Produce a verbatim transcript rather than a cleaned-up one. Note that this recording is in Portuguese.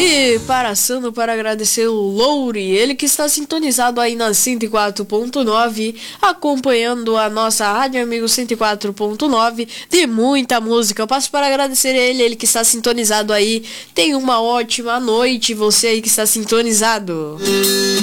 E passando para agradecer o Louri, ele que está sintonizado aí na cento e quatro ponto nove, acompanhando a nossa Rádio Amigo cento e quatro ponto nove, de muita música. Eu passo para agradecer ele, ele que está sintonizado aí. Tenha uma ótima noite, você aí que está sintonizado.